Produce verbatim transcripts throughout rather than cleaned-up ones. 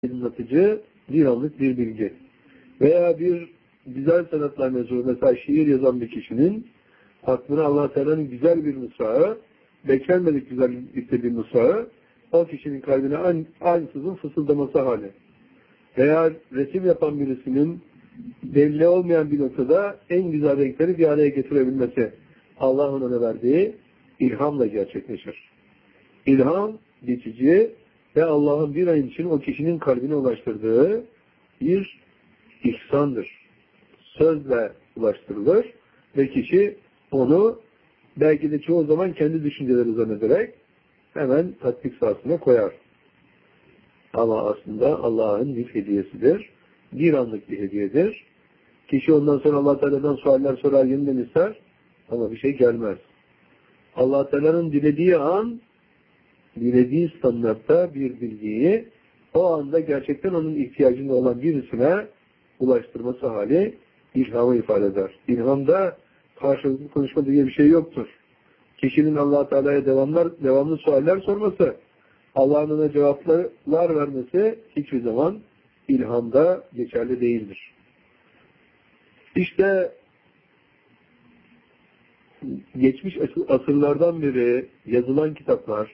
aydınlatıcı bir anlık bir bilgi. Veya bir güzel sanatlar mezunu, mesela şiir yazan bir kişinin aklına Allah Teala'nın güzel bir mısrağı, beklenmedik güzellikte bir mısrağı, o kişinin kalbine ansızın fısıldaması hali. Veya resim yapan birisinin belli olmayan bir noktada en güzel renkleri bir araya getirebilmesi, Allah'ın ona verdiği ilhamla gerçekleşir. İlham geçici ve Allah'ın bir an için o kişinin kalbine ulaştırdığı bir ihsandır. Sözle ulaştırılır ve kişi onu belki de çoğu zaman kendi düşünceleri zannederek hemen tatbik sahasına koyar. Ama aslında Allah'ın bir hediyesidir. Bir anlık bir hediyedir. Kişi ondan sonra Allah Teala'dan sualler sorar, yeniden ister ama bir şey gelmez. Allah Teala'nın dilediği an, dilediği standartta bir bilgiyi o anda gerçekten onun ihtiyacında olan birisine ulaştırması hali ilhamı ifade eder. İlhamda karşılıklı konuşma diye bir şey yoktur. Kişinin Allah Teala'ya devamlar, devamlı sualler sorması, Allah'ın ona cevaplar vermesi hiçbir zaman ilhamda geçerli değildir. İşte geçmiş asırlardan beri yazılan kitaplar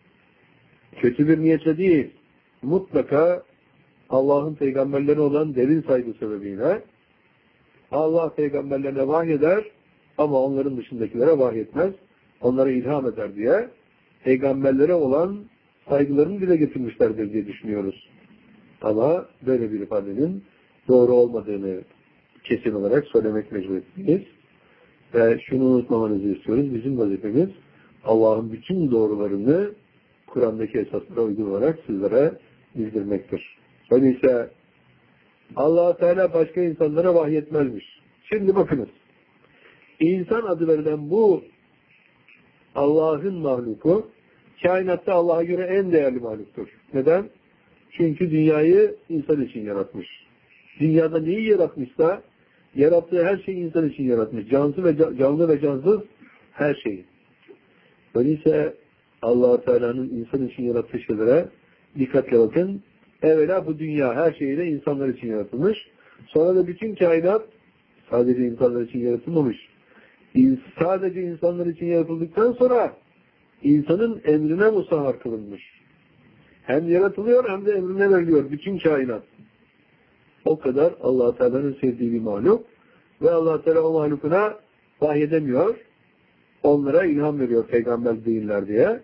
kötü bir niyetle değil, mutlaka Allah'ın peygamberlerine olan derin saygı sebebiyle Allah peygamberlerine vahyeder ama onların dışındakilere vahyetmez, onlara ilham eder diye peygamberlere olan saygılarını dile getirmişlerdir diye düşünüyoruz. Ama böyle bir ifadenin doğru olmadığını kesin olarak söylemek mecburiyetindeyiz. Ve şunu unutmamanızı istiyoruz. Bizim vazifemiz Allah'ın bütün doğrularını Kur'an'daki esaslara uygun olarak sizlere bildirmektir. Öyleyse Allah Teala başka insanlara vahyetmezmiş. Şimdi bakınız. İnsan adı verilen bu Allah'ın mahluku kainatta Allah'a göre en değerli mahluktur. Neden? Çünkü dünyayı insan için yaratmış. Dünyada neyi yaratmışsa yarattığı her şeyi insan için yaratmış. Cansız ve canlı ve cansız her şeyi. Öyleyse Allah Teala'nın insan için yarattığı şeylere dikkatle bakın. Evvela bu dünya her şeyiyle insanlar için yaratılmış. Sonra da bütün kainat sadece insanlar için yaratılmamış. Sadece insanlar için yaratıldıktan sonra insanın emrine musahhar kılınmış. Hem yaratılıyor hem de emrine veriliyor bütün kainat. O kadar Allah Teala'nın sevdiği bir mahluk ve Allah Teala o mahlukuna vahyedemiyor. Onlara ilham veriyor peygamber değiller diye.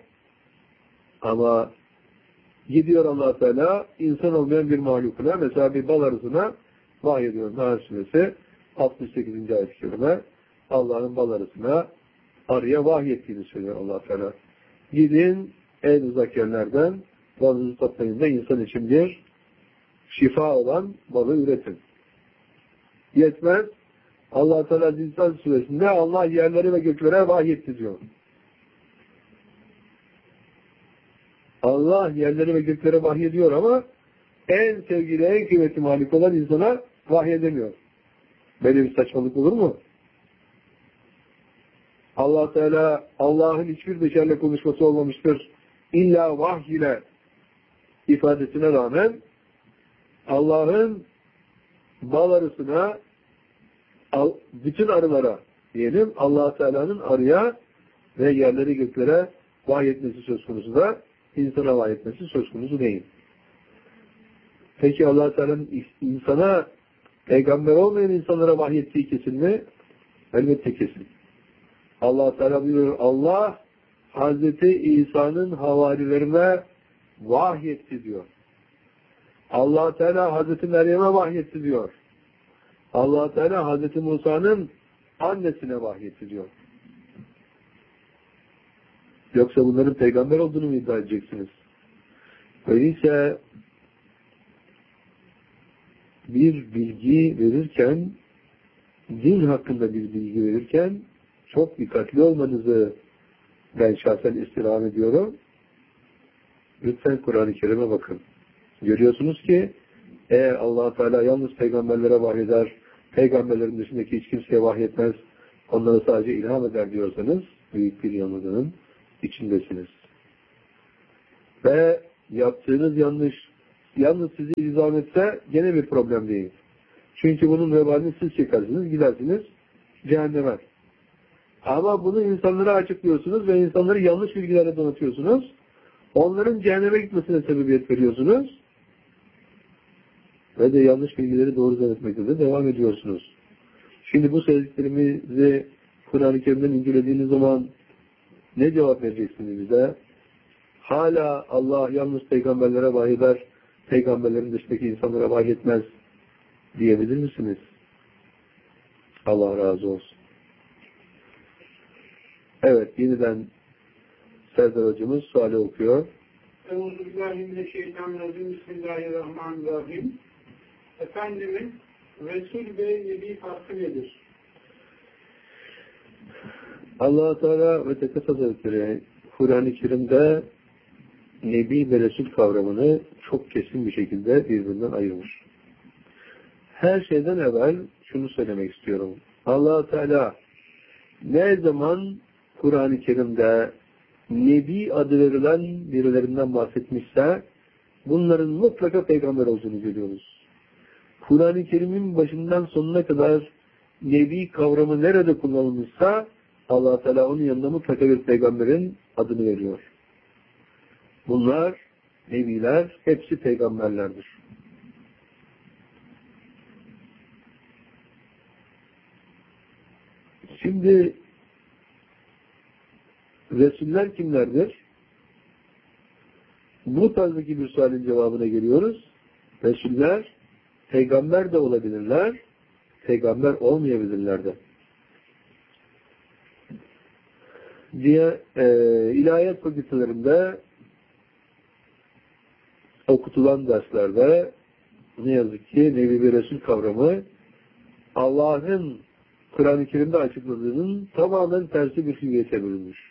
Ama gidiyor Allah Teala insan olmayan bir mahlukuna, mesela bir bal arısına vahyediyor. Nahl Suresi altmış sekizinci ayet-i kerime Allah'ın bal arısına arıya vahyettiğini söylüyor Allah Teala. Gidin en uzak yerlerden balınızı toplayın da insan için bir şifa olan balı üretin. Yetmez. Allah Teala İnsan Suresi'nde Allah yerleri ve göklere vahyetti diyor. Allah yerleri ve göklere vahyediyor ama en sevgili, en kıymetli malik olan insana vahyedemiyor. Böyle bir saçmalık olur mu? Allah Teala Allah'ın hiçbir beşerle konuşması olmamıştır. İlla vahiy ile ifadesine rağmen Allah'ın bal arısına, bütün arılara diyelim, Allah Teala'nın arıya ve yerleri göklere vahyetmesi söz konusu da insana vahyetmesi söz konusu değil. Peki Allah Teala'nın insana, peygamber olmayan insanlara vahyettiği kesin mi? Elbette kesin. Allah Teala buyuruyor, Allah Hazreti İsa'nın havarilerine vahyetti diyor. Allah Teala Hazreti Meryem'e vahyetti diyor. Allah Teala Hazreti Musa'nın annesine vahyetti diyor. Yoksa bunların peygamber olduğunu mu iddia edeceksiniz? Öyleyse bir bilgi verirken, din hakkında bir bilgi verirken çok dikkatli olmanızı ben şahsen istirham ediyorum. Lütfen Kur'an-ı Kerim'e bakın. Görüyorsunuz ki eğer Allah Teala yalnız peygamberlere vahyeder, peygamberlerin dışındaki hiç kimseye vahyetmez, onlara sadece ilham eder diyorsanız büyük bir yanılgının içindesiniz. Ve yaptığınız yanlış yalnız sizi ilzam etse gene bir problem değil. Çünkü bunun vebalini siz çekersiniz, gidersiniz cehenneme. Ama bunu insanlara açıklıyorsunuz ve insanları yanlış bilgilerle donatıyorsunuz. Onların cehenneme gitmesine sebebiyet veriyorsunuz. Ve de yanlış bilgileri doğru zannetmekte de devam ediyorsunuz. Şimdi bu söylediklerimizi Kur'an-ı Kerim'den incelediğiniz zaman ne cevap vereceksiniz bize? Hala Allah yalnız peygamberlere vahyeder, peygamberlerin dışındaki insanlara vahyetmez diyebilir misiniz? Allah razı olsun. Evet, yeniden Serdar hocamız suali okuyor. Euzubillahimineşşeytanirracim. Bismillahirrahmanirrahim. Efendimiz Resul ve Nebi farkı nedir? Allah-u Teala ve Tekaddes Hazretleri Kur'an-ı Kerim'de Nebi ve Resul kavramını çok kesin bir şekilde birbirinden ayırmış. Her şeyden evvel şunu söylemek istiyorum. Allah-u Teala ne zaman Kur'an-ı Kerim'de Nebi adı verilen birilerinden bahsetmişse bunların mutlaka peygamber olduğunu görüyoruz. Kur'an-ı Kerim'in başından sonuna kadar Nebi kavramı nerede kullanılmışsa Allah Teala onun yanında mutlaka bir peygamberin adını veriyor. Bunlar Nebiler hepsi peygamberlerdir. Şimdi Resuller kimlerdir? Bu tarzdaki bir sualin cevabına geliyoruz. Resuller peygamber de olabilirler, peygamber olmayabilirler de. Diye e, ilahiyat fakültelerinde okutulan derslerde ne yazık ki Nebi ve Resul kavramı Allah'ın Kur'an-ı Kerim'de açıkladığının tamamen tersi bir hüviyete bölünmüş.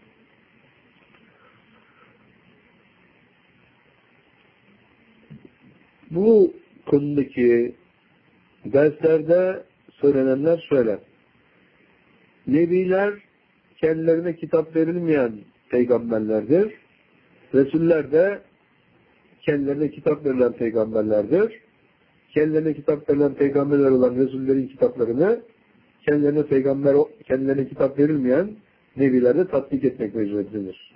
Bu konudaki derslerde söylenenler şöyle. Nebiler kendilerine kitap verilmeyen peygamberlerdir. Resuller de kendilerine kitap verilen peygamberlerdir. Kendilerine kitap verilen peygamberler olan Resullerin kitaplarını kendilerine peygamber, kendilerine kitap verilmeyen nebilerde tatbik etmek mecburiyetindedir.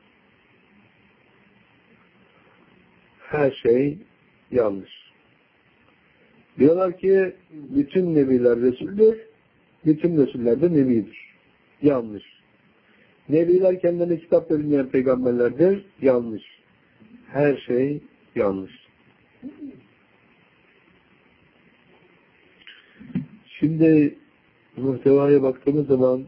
Her şey yanlış. Diyorlar ki bütün nebiler Resul'dür, bütün Resuller de nebidir. Yanlış. Nebiler kendilerine kitap verilmeyen peygamberlerdir. Yanlış. Her şey yanlış. Şimdi muhtevaya baktığımız zaman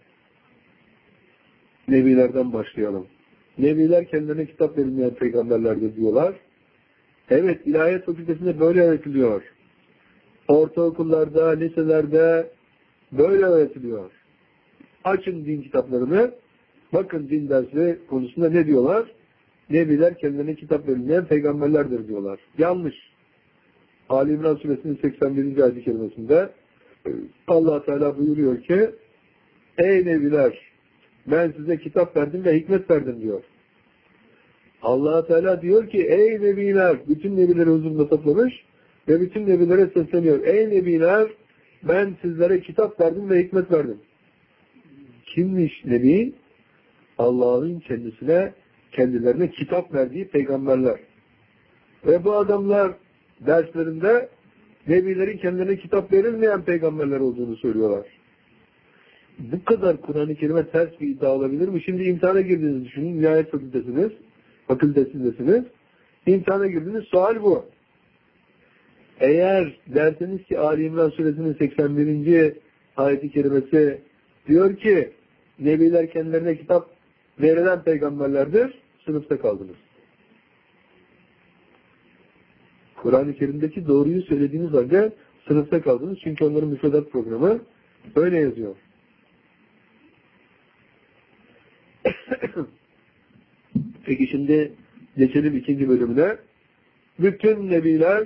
nebilerden başlayalım. Nebiler kendilerine kitap verilmeyen peygamberlerdir diyorlar. Evet, ilahiyat fakültesinde böyle öğretiliyor. Ortaokullarda, liselerde böyle öğretiliyor. Açın din kitaplarını, bakın din dersi konusunda ne diyorlar? Nebiler kendilerine kitap verilmeyen peygamberlerdir diyorlar. Yanlış. Ali İmran Suresinin seksen birinci ayet-i kerimesinde Allah Teala buyuruyor ki ey nebiler ben size kitap verdim ve hikmet verdim diyor. Allah Teala diyor ki ey nebiler, bütün nebileri huzurunda toplamış ve bütün nebilere sesleniyor. Ey nebiler ben sizlere kitap verdim ve hikmet verdim. Kimmiş nebi? Allah'ın kendisine, kendilerine kitap verdiği peygamberler. Ve bu adamlar derslerinde nebilerin kendilerine kitap verilmeyen peygamberler olduğunu söylüyorlar. Bu kadar Kur'an-ı Kerim'e ters bir iddia olabilir mi? Şimdi imtihana girdiğinizi düşünün. İlahiyat fakültesiniz. Fakültesindesiniz. İmtihana girdiğiniz sual bu. Eğer derseniz ki Ali İmran Suresinin seksen birinci ayet-i kerimesi diyor ki nebiler kendilerine kitap verilen peygamberlerdir, sınıfta kaldınız. Kur'an-ı Kerim'deki doğruyu söylediğiniz halde sınıfta kaldınız. Çünkü onların müfredat programı öyle yazıyor. Peki şimdi geçelim ikinci bölümüne. Bütün nebiler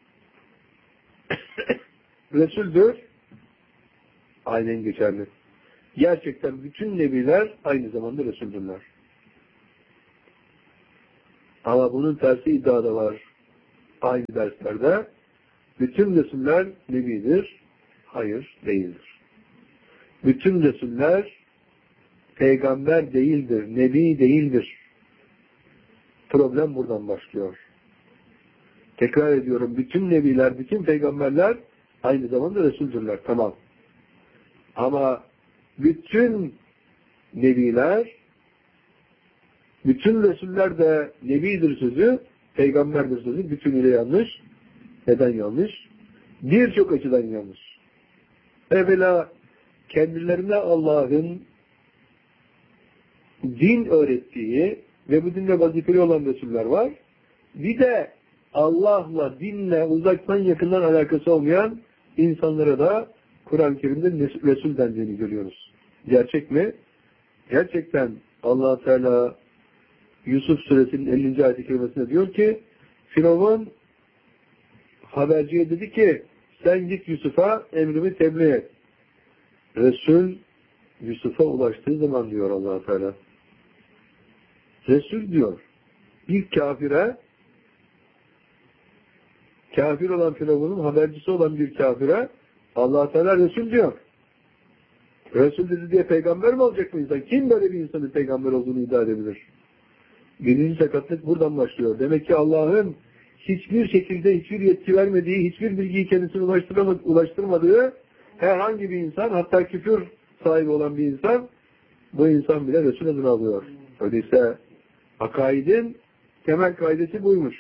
Resul'dür. Aynen geçerli. Gerçekten bütün nebiler aynı zamanda Resul'dürler. Ama bunun tersi iddia da var. aynı derslerde. Bütün Resuller Nebidir. Hayır, değildir. Bütün Resuller peygamber değildir, Nebi değildir. Problem buradan başlıyor. Tekrar ediyorum, bütün Nebiler, bütün peygamberler aynı zamanda Resuldürler, tamam. Ama bütün Nebiler, bütün Resuller de Nebidir sözü, peygamberdir sözü bütünüyle yanlış. Neden yanlış? Birçok açıdan yanlış. Evvela kendilerine Allah'ın din öğrettiği ve bu dinle vazifeli olan Resuller var. Bir de Allah'la, dinle uzaktan yakından alakası olmayan insanlara da Kur'an-ı Kerim'de Resul dendiğini görüyoruz. Gerçek mi? Gerçekten Allah Teala Yusuf Suresinin ellinci ayet-i kerimesinde diyor ki Firavun haberciye dedi ki sen git Yusuf'a emrimi tebliğ et. Resul Yusuf'a ulaştığı zaman diyor Allah Teala. Resul diyor. Bir kafire, kafir olan Firavun'un habercisi olan bir kafire Allah Teala Resul diyor. Resul dedi diye peygamber mi olacak mı insan? Kim böyle bir insanın peygamber olduğunu iddia edebilir? Birinci sakatlık buradan başlıyor. Demek ki Allah'ın hiçbir şekilde hiçbir yetki vermediği, hiçbir bilgiyi kendisine ulaştırmadığı herhangi bir insan, hatta küfür sahibi olan bir insan, bu insan bile Resul adını alıyor. Öyleyse akaidin temel kaidesi buymuş.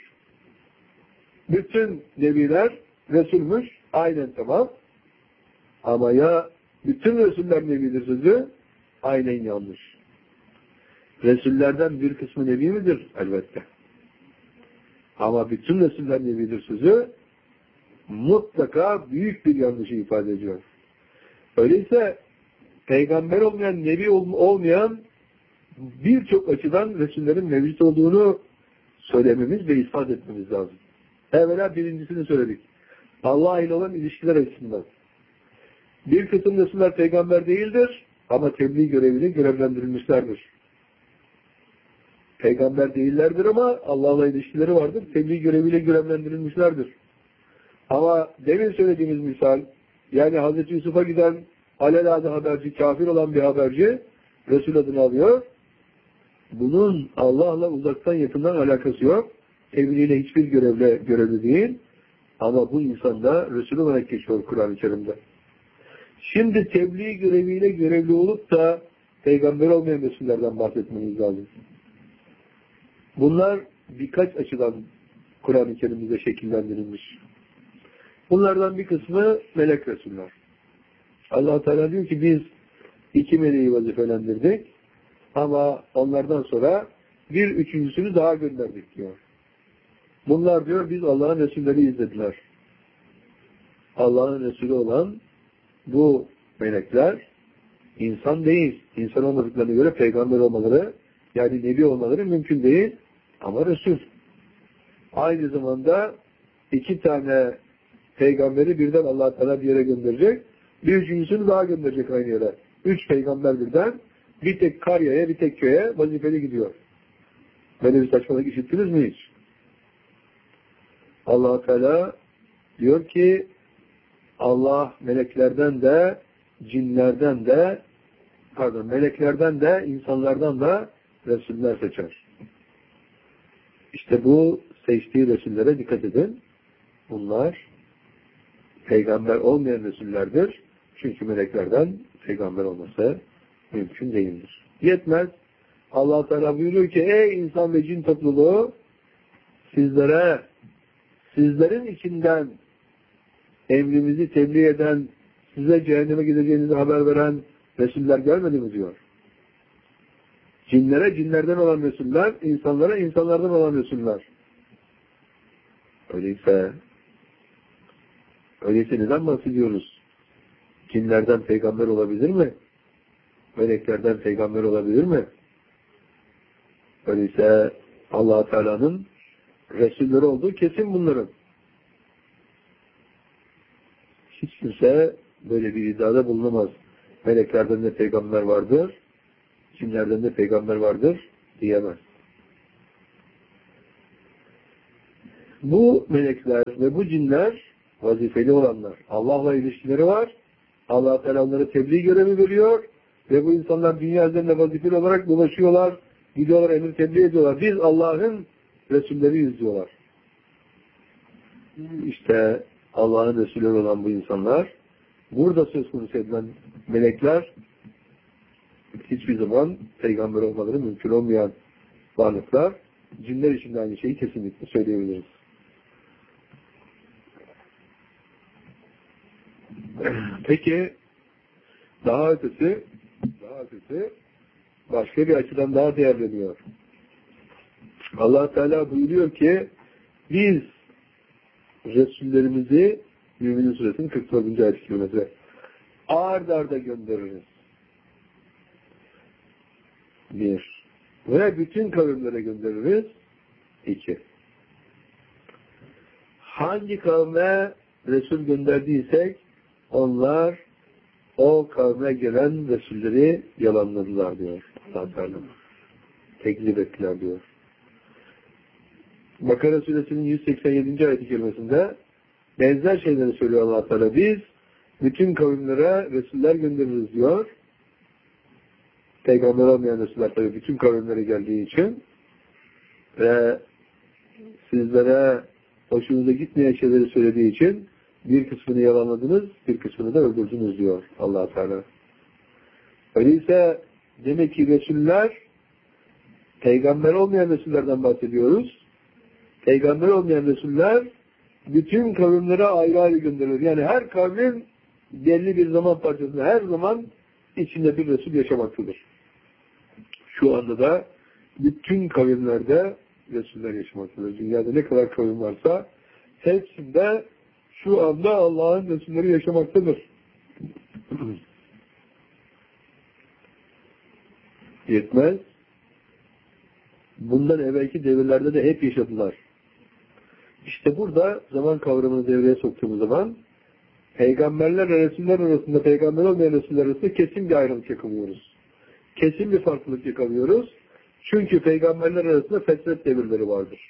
Bütün nebiler Resulmüş, aynen tamam. Ama ya bütün Resuller nebidir sözü, aynen yanlış. Resullerden bir kısmı nebi midir? Elbette. Ama bütün Resuller nebidir sözü mutlaka büyük bir yanlışı ifade ediyor. Öyleyse peygamber olmayan, nebi olmayan birçok açıdan Resullerin mevcut olduğunu söylememiz ve ispat etmemiz lazım. Evvela birincisini söyledik. Allah ile olan ilişkiler açısından. Bir kısım Resuller peygamber değildir ama tebliğ göreviyle görevlendirilmişlerdir. Peygamber değillerdir ama Allah'la ilişkileri vardır. Tebliğ göreviyle görevlendirilmişlerdir. Ama demin söylediğimiz misal, yani Hazreti Yusuf'a giden alelade haberci, kafir olan bir haberci Resul adını alıyor. Bunun Allah'la uzaktan yakından alakası yok. Tebliğiyle hiçbir görevle görevli değil. Ama bu insan da Resul olarak geçiyor Kur'an-ı Kerim'de. Şimdi tebliğ göreviyle görevli olup da peygamber olmayan Resullerden bahsetmemiz lazım. Bunlar birkaç açıdan Kur'an-ı Kerim'de şekillendirilmiş. Bunlardan bir kısmı melek Resuller. Allah Teala diyor ki biz iki meleği vazifelendirdik ama onlardan sonra bir üçüncüsünü daha gönderdik diyor. Bunlar diyor biz Allah'ın Resulleri izlediler. Allah'ın Resulü olan bu melekler insan değil. İnsan olmadıklarına göre peygamber olmaları, yani nebi olmaları mümkün değil. Ama Resul. Aynı zamanda iki tane peygamberi birden Allah Teala bir yere gönderecek. Bir üçüncüsünü daha gönderecek aynı yere. Üç peygamber birden bir tek karyaya, bir tek köye vazifeli gidiyor. Böyle bir saçmalık işittiniz mi hiç? Allah Teala diyor ki Allah meleklerden de cinlerden de pardon meleklerden de insanlardan da Resuller seçer. İşte bu seçtiği Resullere dikkat edin. Bunlar peygamber olmayan Resullerdir. Çünkü meleklerden peygamber olması mümkün değildir. Yetmez. Allah Teala buyuruyor ki ey insan ve cin topluluğu sizlere sizlerin içinden emrimizi tebliğ eden, size cehenneme gideceğinizi haber veren Resuller gelmedi mi diyor. Cinlere cinlerden olan Resuller, insanlara insanlardan olan Resuller. Öyleyse öyleyse neden bahsediyoruz? Cinlerden peygamber olabilir mi? Meleklerden peygamber olabilir mi? Öyleyse Allah Teala'nın Resulleri olduğu kesin bunların. Hiç kimse böyle bir iddiada bulunamaz. Meleklerden de peygamber vardır, cinlerden de peygamber vardır diyemez. Bu melekler ve bu cinler vazifeli olanlar. Allah'la ilişkileri var. Allah Teala onlara tebliğ görevi veriyor ve bu insanlar dünya üzerinde vazifeli olarak dolaşıyorlar, gidiyorlar, emir tebliğ ediyorlar. Biz Allah'ın Resulleriyiz diyorlar. İşte Allah'ın Resulleri olan bu insanlar, burada söz konusu edilen melekler hiçbir zaman peygamber olmaları mümkün olmayan varlıklar. Cinler için de aynı şeyi kesinlikle söyleyebiliriz. Peki daha ötesi daha ötesi başka bir açıdan daha değerleniyor. Allah Teala buyuruyor ki biz Resullerimizi Mü'minin Suresinin kırk dördüncü ayet-i kerimesi ard arda göndeririz. Bir. Ve bütün kavimlere göndeririz. İki. Hangi kavme Resul gönderdiysek onlar o kavme gelen Resulleri yalanladılar diyor. Allah tekzip ettiler diyor. Bakara Suresinin yüz seksen yedinci ayet-i kerimesinde benzer şeyleri söylüyor Allah Teala. Biz bütün kavimlere Resuller göndeririz diyor. Peygamber olmayan Resuller tabii bütün kavimlere geldiği için ve sizlere hoşunuza gitmeyen şeyleri söylediği için bir kısmını yalanladınız, bir kısmını da öldürdünüz diyor Allah Teala. Öyleyse demek ki Resuller, peygamber olmayan Resullerden bahsediyoruz. Peygamber olmayan Resuller bütün kavimlere ayrı ayrı gönderilir. Yani her kavmin belli bir zaman parçasında her zaman içinde bir Resul yaşamaktadır. Şu anda da bütün kavimlerde Resuller yaşamaktadır. Dünyada ne kadar kavim varsa hepsinde şu anda Allah'ın Resulleri yaşamaktadır. Yetmez. Bundan evvelki devirlerde de hep yaşadılar. İşte burada zaman kavramını devreye soktuğumuz zaman peygamberler ve Resuller arasında, peygamber olmayan Resuller arasında kesin bir ayrılık yakalıyoruz. Kesin bir farklılık yakalıyoruz. Çünkü peygamberler arasında fetret devirleri vardır.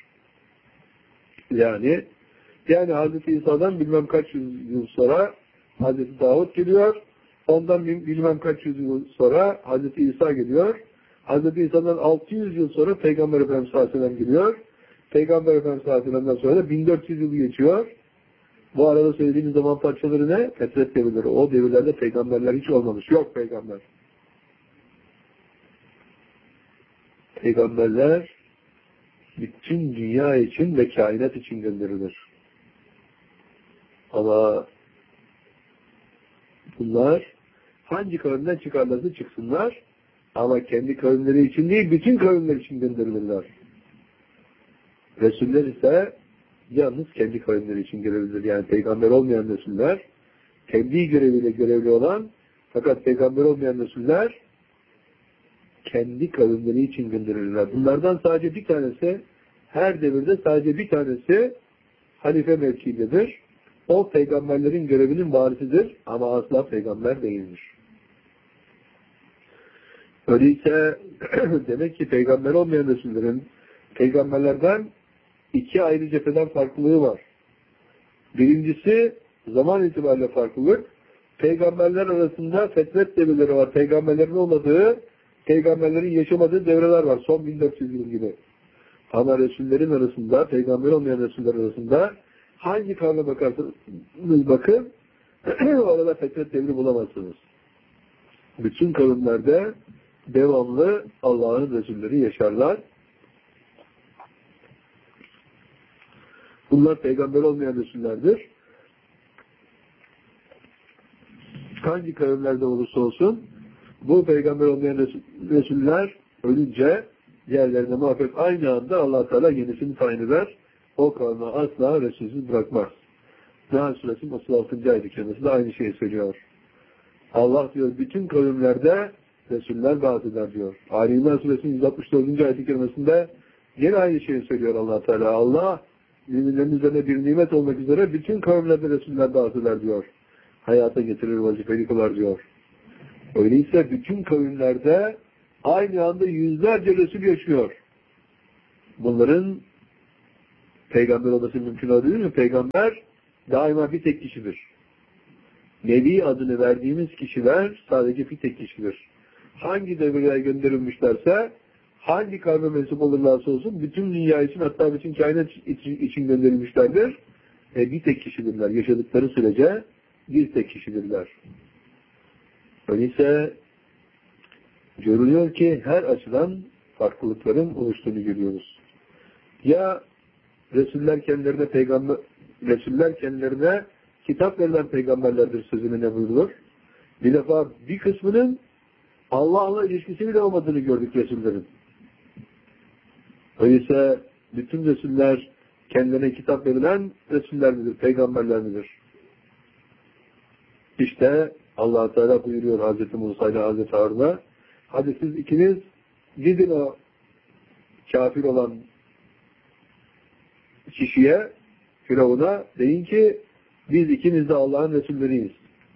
Yani yani Hazreti İsa'dan bilmem kaç yüz yıl sonra Hazreti Davud geliyor. Ondan bilmem kaç yüz yıl sonra Hazreti İsa geliyor. Hazreti İsa'dan altı yüz yıl sonra Peygamber Efendimiz sallallahu aleyhi ve sellem geliyor. Peygamber Efendimiz sallallahu aleyhi ve sellem'den sonra da bin dört yüz yıl geçiyor. Bu arada söylediğimiz zaman parçaları ne? Fetret devirleri. O devirlerde peygamberler hiç olmamış. Yok peygamber. Peygamberler bütün dünya için ve kainat için gönderilir. Ama bunlar hangi kavimden çıkarlarsa çıksınlar ama kendi kavimleri için değil, bütün kavimler için gönderilirler. Resuller ise yalnız kendi kavimleri için gelebilir. Yani peygamber olmayan Resuller, kendi göreviyle görevli olan fakat peygamber olmayan Resuller kendi kavimleri için gönderilirler. Bunlardan sadece bir tanesi, her devirde sadece bir tanesi halife mevkiindedir. O peygamberlerin görevinin varisidir ama asla peygamber değildir. Öyleyse demek ki peygamber olmayan Resullerin peygamberlerden iki ayrı cepheden farklılığı var. Birincisi zaman itibariyle farklılık. Peygamberler arasında fetret devirleri var. Peygamberlerin olmadığı, peygamberlerin yaşamadığı devreler var. Son bin dört yüz yıl gibi. Ama Resullerin arasında, peygamber olmayan Resuller arasında hangi kavme bakarsanız bakın orada fetret devri bulamazsınız. Bütün kavimlerde devamlı Allah'ın Resulleri yaşarlar. Bunlar peygamber olmayan Resullerdir. Hangi kavimlerde olursa olsun bu peygamber olmayan Resuller ölünce yerlerine muhakkak aynı anda Allah Teala yenisini tayin eder. O kavme asla Resulsüz bırakmaz. Nahl Suresinin otuz altıncı ayet-i kerimesi de aynı şeyi söylüyor. Allah diyor bütün kavimlerde Resuller vaat eder diyor. Ali İmran Suresinin yüz altmış dördüncü ayet-i kerimesinde yine aynı şeyi söylüyor Allah Teala. Allah müminlerin üzerine bir nimet olmak üzere bütün kavimlerde Resuller vaat eder diyor. Hayata getirir, vazifeli kılar diyor. Öyleyse bütün kavimlerde aynı anda yüzlerce Resul yaşıyor. Bunların peygamber olması mümkün olabilir mi? Peygamber daima bir tek kişidir. Nebi adını verdiğimiz kişiler sadece bir tek kişidir. Hangi devirlere gönderilmişlerse, hangi kavme mensup olurlarsa olsun, bütün dünya için, hatta bütün kainat için gönderilmişlerdir. E, bir tek kişidirler. Yaşadıkları sürece bir tek kişidirler. Öyleyse görülüyor ki her açıdan farklılıkların oluştuğunu görüyoruz. Ya Resuller kendilerine peygamber, Resuller kendilerine kitap verilen peygamberlerdir sözüne ne buyurulur? Bir defa bir kısmının Allah'la ilişkisi bile olmadığını gördük Resullerin. Öyleyse bütün Resuller kendilerine kitap verilen Resuller midir, peygamberler midir? İşte Allah Teala buyuruyor Hazreti Musa ile Hazreti Harun'a, hadi siz ikiniz gidin o kafir olan kişiye, Firavun'a, deyin ki biz ikimiz de Allah'ın Resulleriyiz.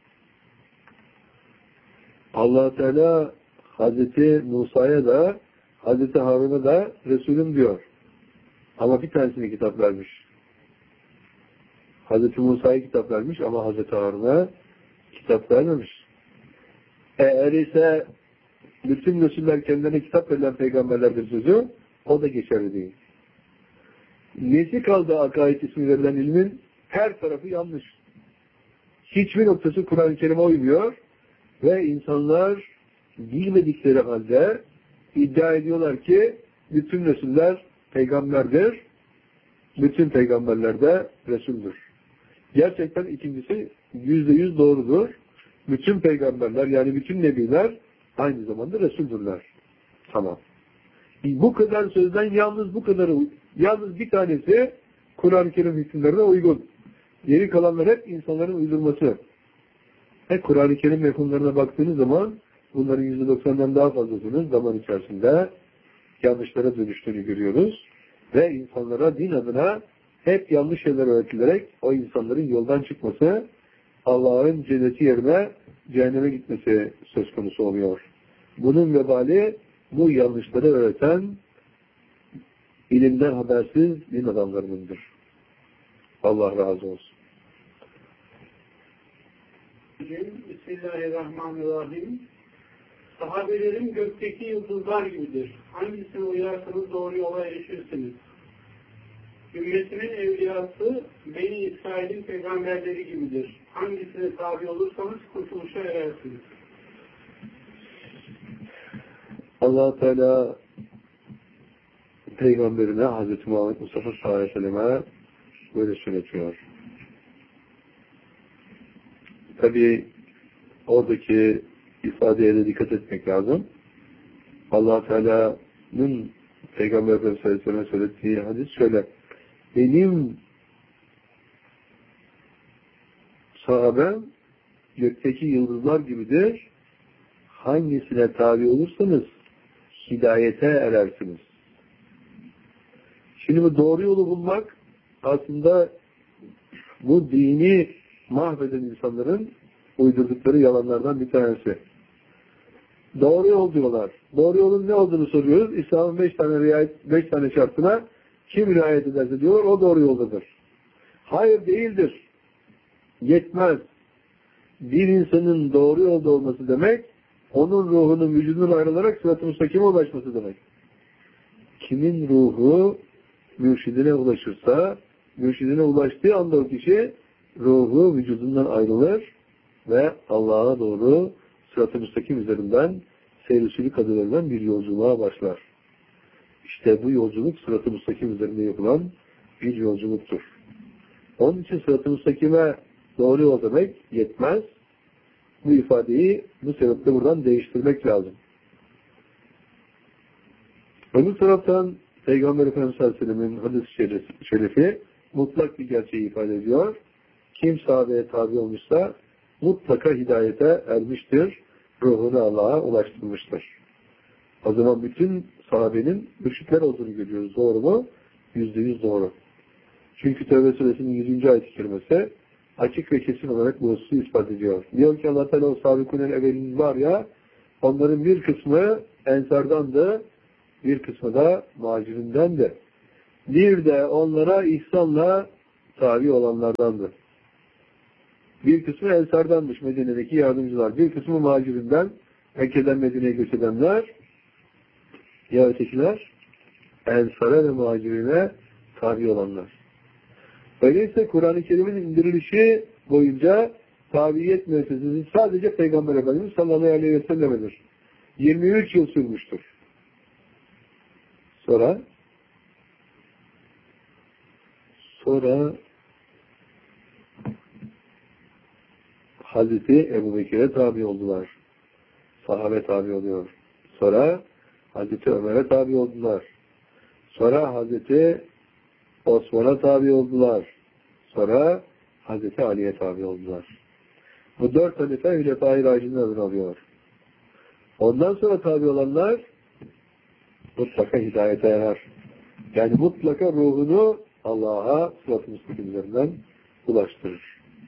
Allah Teala Hazreti Musa'ya da Hazreti Harun'a da Resulüm diyor. Ama bir tanesine kitap vermiş. Hazreti Musa'ya kitap vermiş ama Hazreti Harun'a kitap vermemiş. Eğer ise bütün Resuller kendilerine kitap verilen peygamberlerdir sözü, o da geçerli değil. Nesi kaldı akaid ismi verilen ilmin? Her tarafı yanlış. Hiçbir noktası Kur'an-ı Kerim'e uymuyor ve insanlar bilmedikleri halde iddia ediyorlar ki bütün Resuller peygamberdir, bütün peygamberler de Resul'dür. Gerçekten ikincisi yüzde yüz doğrudur. Bütün peygamberler, yani bütün nebiler aynı zamanda Resul'dürler. Tamam. Bu kadar sözden yalnız bu kadarı, yalnız bir tanesi Kur'an-ı Kerim hükümlerine uygun. Geri kalanlar hep insanların uydurması. Ve Kur'an-ı Kerim mefhumlarına baktığınız zaman bunların yüzde doksandan daha fazlasının zaman içerisinde yanlışlara dönüştüğünü görüyoruz. Ve insanlara din adına hep yanlış şeyler öğretilerek o insanların yoldan çıkması, Allah'ın cenneti yerine cehenneme gitmesi söz konusu oluyor. Bunun vebali bu yanlışları öğreten ilimden habersiz din adamlarınındır. Allah razı olsun. Bismillahirrahmanirrahim. Sahabelerin gökteki yıldızlar gibidir. Hangisine uyarsanız doğru yola erişirsiniz. Ümmetimin evliyası Beni İsrail'in peygamberleri gibidir. Hangisine tabi olursanız kurtuluşa erersiniz. Allah Teala peygamberine Hazreti Muhammed Mustafa sallallahu aleyhi ve sellem'e böyle söyletiyor. Tabi oradaki ifadeye de dikkat etmek lazım. Allah Teala'nın Peygamber Efendimiz sallallahu aleyhi ve sellem'e söylediği hadis şöyle: benim sahabem gökteki yıldızlar gibidir. Hangisine tabi olursanız hidayete erersiniz. Şimdi bu doğru yolu bulmak aslında bu dini mahveden insanların uydurdukları yalanlardan bir tanesi. Doğru yol diyorlar. Doğru yolun ne olduğunu soruyoruz. İslam'ın beş tane riayet, beş tane şartına kim riayet ederse diyorlar, o doğru yoldadır. Hayır, değildir. Yetmez. Bir insanın doğru yolda olması demek, onun ruhunun vücudundan ayrılarak sırat-ı müstakime ulaşması demek. Kimin ruhu mürşidine ulaşırsa, mürşidine ulaştığı anda o kişi ruhu vücudundan ayrılır ve Allah'a doğru sırat-ı müstakim üzerinden seyir-i adıyla bir yolculuğa başlar. İşte bu yolculuk sırat-ı müstakim üzerinde yapılan bir yolculuktur. Onun için sırat-ı müstakime doğru yol demek yetmez. Bu ifadeyi bu sebeple buradan değiştirmek lazım. Öbür taraftan Peygamber Efendimiz sallallahu aleyhi ve sellem'in hadis-i şerifi mutlak bir gerçeği ifade ediyor. Kim sahabeye tabi olmuşsa mutlaka hidayete ermiştir. Ruhunu Allah'a ulaştırmıştır. O zaman bütün sahabenin mürşitler olduğunu görüyoruz. Doğru mu? Yüzde yüz doğru. Çünkü Tevbe suresinin yüzüncü ayet-i kerimesi açık ve kesin olarak bu hususu ispat ediyor. Diyor ki Allah Teala o sabikunen evvelin var ya, onların bir kısmı ensardandı, bir kısmı da muhacirinden de. Bir de onlara ihsanla tabi olanlardandı. Bir kısmı Ensar'danmış, Medine'deki yardımcılar. Bir kısmı Muhacirinden, Mekke'den Medine'ye göç edenler. Ya ötekiler? Ensar'a ve Muhacirine tabi olanlar. Öyleyse Kur'an-ı Kerim'in indirilişi boyunca tabiyet müessesesi sadece Peygamber Efendimiz sallallahu aleyhi ve sellem'edir. yirmi üç yıl sürmüştür. Sonra sonra Hazreti Ebu Bekir'e tabi oldular. Sahabe tabi oluyor. Sonra Hazreti Ömer'e tabi oldular. Sonra Hazreti Osman'a tabi oldular. Sonra Hazreti Ali'ye tabi oldular. Bu dört halife Hülefâ-i Râşidîn adını alıyor. Ondan sonra tabi olanlar mutlaka hidayete erer. Yani mutlaka ruhunu Allah'a sırat-ı müstakimlerinden ulaştırır.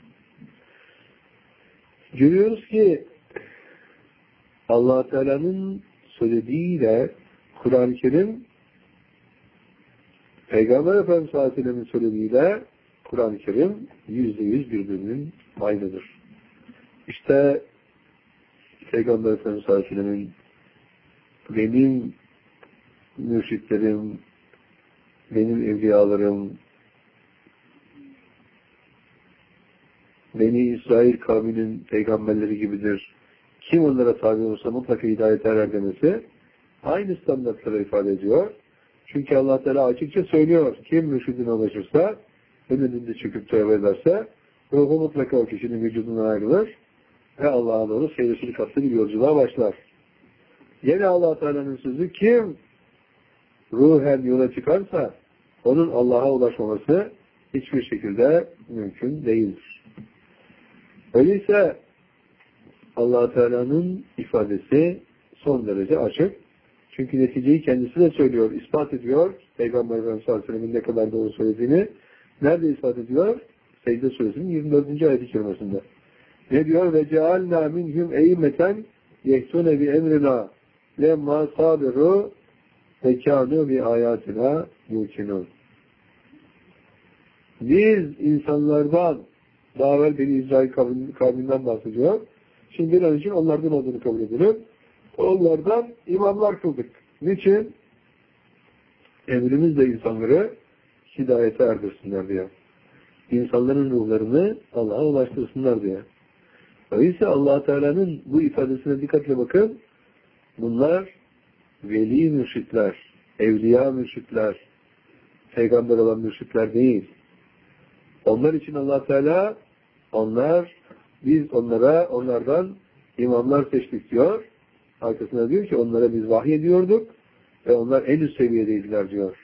Görüyoruz ki Allah Teala'nın söylediğiyle Kur'an-ı Kerim, Peygamber Efendimiz sallallahu aleyhi ve sellem'in söylediğiyle Kur'an-ı Kerim yüzde yüz birbirinin aynıdır. İşte Peygamber Efendimiz sallallahu aleyhi ve sellem'in benim mürşitlerim, benim evliyalarım, Beni İsrail kavminin peygamberleri gibidir. Kim onlara tabi olursa mutlaka hidayete erer demesi aynı standartları ifade ediyor. Çünkü Allah Teala açıkça söylüyor. Kim mürşidine ulaşırsa, önünde çıkıp tövbe ederse, ruhu mutlaka o kişinin vücudundan ayrılır ve Allah'a doğru seyircilik katlı bir yolculuğa başlar. Yine Allah Teala'nın sözü, kim ruhen yola çıkarsa onun Allah'a ulaşmaması hiçbir şekilde mümkün değildir. Öyleyse Allah Teala'nın ifadesi son derece açık. Çünkü neticeyi kendisi de söylüyor, ispat ediyor. Peygamber Efendimiz sallallahu aleyhi ve sellem'in ne kadar doğru söylediğini nerede ispat ediyor? Secde Suresi'nin yirmi dördüncü ayet-i kerimesinde. Ne diyor? Ve cealna minhum eymeten yehtune bi emrina lemma sabiru ve kânu bi ayatina yukinun. Biz insanlardan, daha evvel Beni İsrail kavminden bahsediyor. Şimdi bir an için onlardan olduğunu kabul edelim. Onlardan imamlar kıldık. Niçin? Emrimizle insanları hidayete erdirsinler diye. İnsanların ruhlarını Allah'a ulaştırsınlar diye. Öyleyse Allah Teala'nın bu ifadesine dikkatle bakın. Bunlar veli mürşitler, evliya mürşitler, peygamber olan mürşitler değil. Onlar için Allah Teala, onlar, biz onlara, onlardan imamlar seçtik diyor. Arkasına diyor ki onlara biz vahiy ediyorduk ve onlar en üst seviyedeydiler diyor.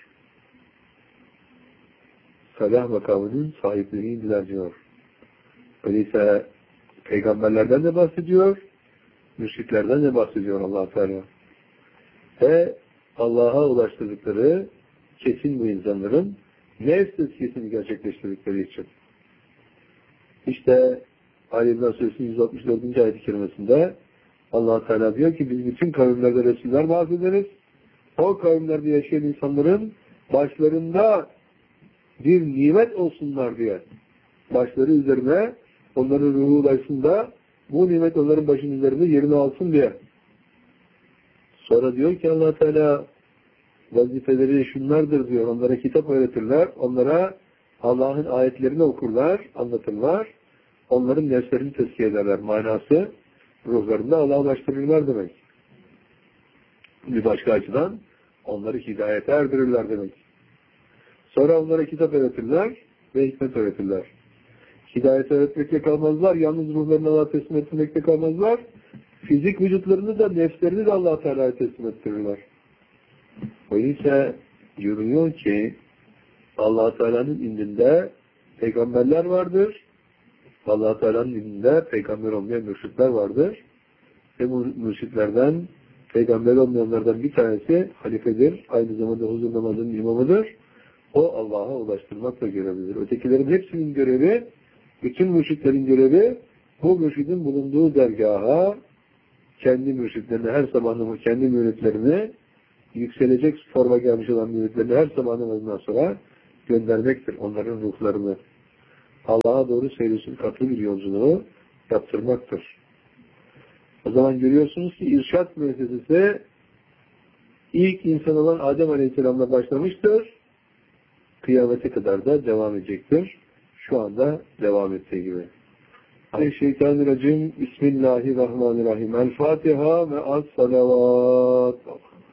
Salah makamının sahipleriydiler diyor. Öyleyse peygamberlerden de bahsediyor, mürşitlerden de bahsediyor Allah Teala. Ve Allah'a ulaştırdıkları kesin bu insanların nefs tezkiyesini gerçekleştirdikleri için. İşte Ali İmran Suresi'nin yüz altmış dördüncü ayet-i kerimesinde Allah Teala diyor ki biz bütün kavimlerde Resuller vaaz ederiz. O kavimlerde yaşayan insanların başlarında bir nimet olsunlar diye. Başları üzerine onların ruhu ulaşsın da bu nimet onların başının üzerinde yerini alsın diye. Sonra diyor ki Allah Teala vazifeleri şunlardır diyor. Onlara kitap öğretirler. Onlara Allah'ın ayetlerini okurlar, anlatırlar. Onların nefslerini tezkiye ederler. Manası ruhlarında Allah'a ulaştırırlar demek. Bir başka açıdan onları hidayete erdirirler demek. Sonra onlara kitap öğretirler ve hikmet öğretirler. Hidayete öğretmekle kalmazlar. Yalnız ruhlarını Allah'a teslim etmekle kalmazlar. Fizik vücutlarını da nefslerini de Allah Teala'ya teslim ettirirler. Öyleyse görülüyor ki Allah Teala'nın indinde peygamberler vardır. Allah Teala'nın indinde peygamber olmayan mürşitler vardır. Ve bu mürşitlerden, peygamber olmayanlardan bir tanesi halifedir. Aynı zamanda huzur namazının imamıdır. O Allah'a ulaştırmakla görevlidir. Ötekilerin hepsinin görevi, bütün mürşitlerin görevi bu mürşidin bulunduğu dergaha kendi mürşitlerini, her sabahını kendi müritlerini yükselecek forma gelmiş olan müritlerini her sabah namazından sonra göndermektir. Onların ruhlarını Allah'a doğru seyirsin katlı bir yolculuğu yaptırmaktır. O zaman görüyorsunuz ki irşat müessesesi ilk insan olan Adem Aleyhisselam'la başlamıştır. Kıyamete kadar da devam edecektir. Şu anda devam ettiği gibi. Şeytanirracim. Bismillahirrahmanirrahim. El Fatiha ve as-salavat.